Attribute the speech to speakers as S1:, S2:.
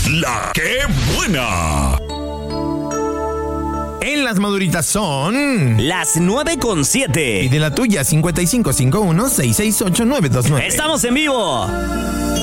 S1: La ¡Qué buena!
S2: En las maduritas son
S3: las 9:07.
S2: Y de la tuya, 5551-668-929.
S3: ¡Estamos en vivo!